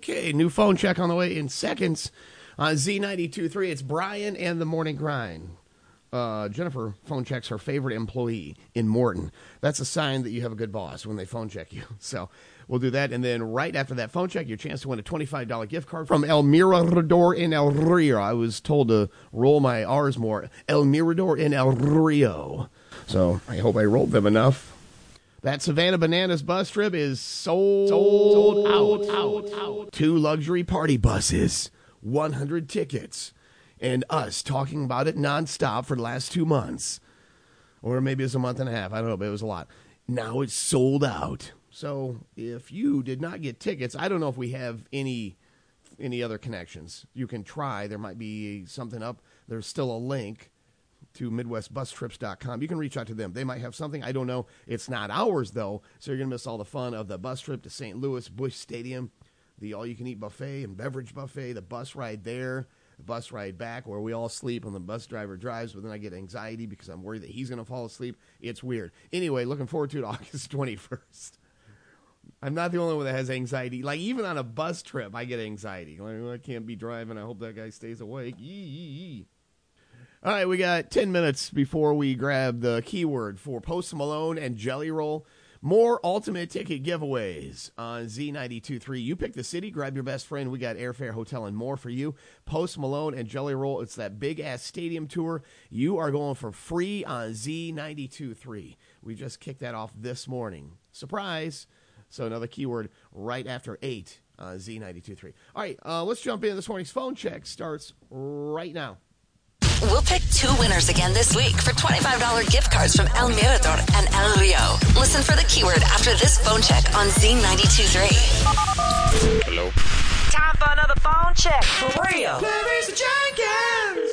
Okay, new phone check on the way in seconds on Z92.3. It's Brian and the Morning Grind. Jennifer phone checks her favorite employee in Morton. That's a sign that you have a good boss when they phone check you. So we'll do that. And then right after that phone check, your chance to win a $25 gift card from El Mirador in El Rio. I was told to roll my R's more. El Mirador in El Rio. So I hope I rolled them enough. That Savannah Bananas bus trip is sold out. 2 luxury party buses, 100 tickets, and us talking about it nonstop for the last 2 months. Or maybe it's a month and a half. I don't know, but it was a lot. Now it's sold out. So if you did not get tickets, I don't know if we have any other connections. You can try. There might be something up. There's still a link to MidwestBusTrips.com. You can reach out to them. They might have something. I don't know. It's not ours, though, so you're going to miss all the fun of the bus trip to St. Louis Busch Stadium, the all-you-can-eat buffet and beverage buffet, the bus ride there, the bus ride back where we all sleep and the bus driver drives, but then I get anxiety because I'm worried that he's going to fall asleep. It's weird. Anyway, looking forward to it August 21st. I'm not the only one that has anxiety. Like, even on a bus trip, I get anxiety. Like, I can't be driving. I hope that guy stays awake. Yee. All right, we got 10 minutes before we grab the keyword for Post Malone and Jelly Roll. More ultimate ticket giveaways on Z92.3. You pick the city, grab your best friend. We got airfare, hotel, and more for you. Post Malone and Jelly Roll. It's that big-ass stadium tour. You are going for free on Z92.3. We just kicked that off this morning. Surprise. So another keyword right after 8 on Z92.3. All right, let's jump in. This morning's phone check starts right now. We'll pick 2 winners again this week for $25 gift cards from El Mirador and El Rio. Listen for the keyword after this phone check on Z92.3. Hello. Time for another phone check for real. Clarice Jenkins!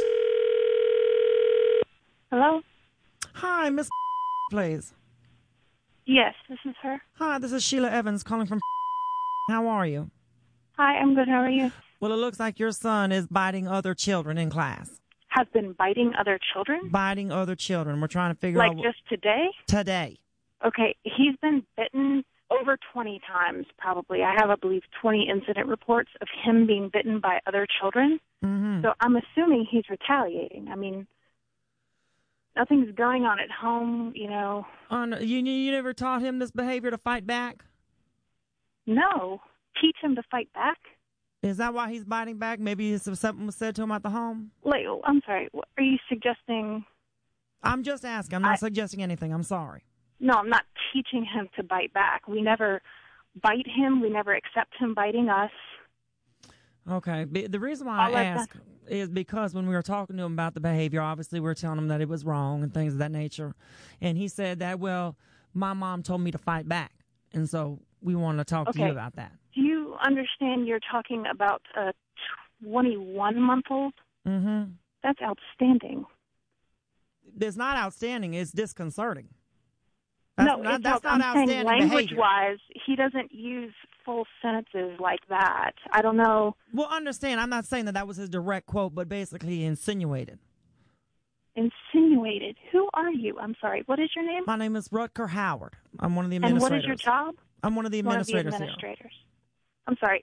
Hello? Hi, Miss please. Yes, this is her. Hi, this is Sheila Evans calling from How are you? Hi, I'm good. How are you? Well, it looks like your son is biting other children in class. Has been biting other children? Biting other children. We're trying to figure out... Like just today? Today. Okay, he's been bitten over 20 times, probably. I have, I believe, 20 incident reports of him being bitten by other children. Mm-hmm. So I'm assuming he's retaliating. I mean, nothing's going on at home, you know. You never taught him this behavior to fight back? No. Teach him to fight back? Is that why he's biting back? Maybe something was said to him at the home? Like, I'm sorry. Are you suggesting... I'm just asking. I'm not suggesting anything. I'm sorry. No, I'm not teaching him to bite back. We never bite him. We never accept him biting us. Okay. The reason why I ask is because when we were talking to him about the behavior, obviously we were telling him that it was wrong and things of that nature. And he said that, well, my mom told me to fight back. And so we wanted to talk to you about that. Do you understand you're talking about a 21-month-old? Mm-hmm. That's outstanding. It's not outstanding. It's disconcerting. That's not outstanding behavior. Language-wise, he doesn't use full sentences like that. I don't know. Well, understand, I'm not saying that was his direct quote, but basically he insinuated. Insinuated? Who are you? I'm sorry. What is your name? My name is Rutger Howard. I'm one of the administrators. And what is your job? I'm one of the administrators here. I'm sorry.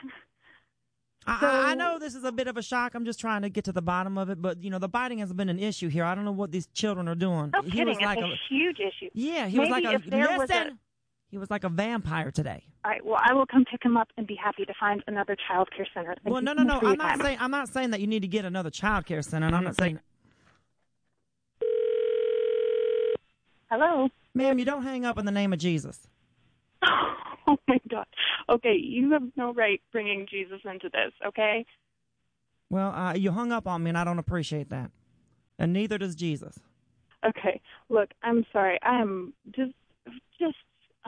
I know this is a bit of a shock. I'm just trying to get to the bottom of it. But, you know, the biting has been an issue here. I don't know what these children are doing. No kidding. It's a huge issue. Yeah, he was like a vampire today. All right. Well, I will come pick him up and be happy to find another child care center. No. I'm not saying that you need to get another child care center. And I'm not saying. Hello? Ma'am, you don't hang up in the name of Jesus. Oh, my God. Okay, you have no right bringing Jesus into this, okay? Well, you hung up on me, and I don't appreciate that. And neither does Jesus. Okay, look, I'm sorry. I am it's just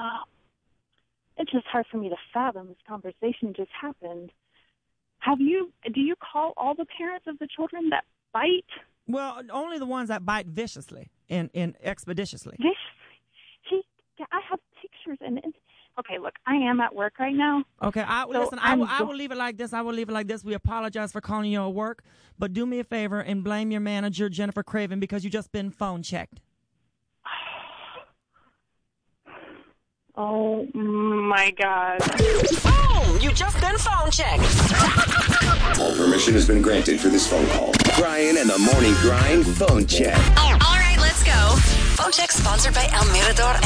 hard for me to fathom this conversation just happened. Do you call all the parents of the children that bite? Well, only the ones that bite viciously and expeditiously. Viciously? I have pictures and okay, look, I am at work right now. Okay, I will leave it like this. We apologize for calling you at work, but do me a favor and blame your manager, Jennifer Craven, because you just been phone checked. Oh, my God. Boom! You just been phone checked. All permission has been granted for this phone call. Brian and the Morning Grind phone check. All right, let's go. Phone check sponsored by El Mirador